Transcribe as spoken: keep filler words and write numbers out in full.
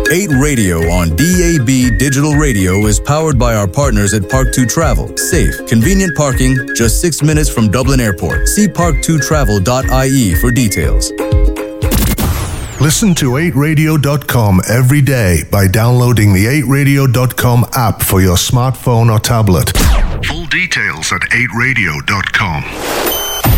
eight Radio on D A B Digital Radio is powered by our partners at Park two Travel. Safe, convenient parking, just six minutes from Dublin Airport. See park two travel dot I E for details. Listen to eight radio dot com every day by downloading the eight radio dot com app for your smartphone or tablet. Full details at eight radio dot com.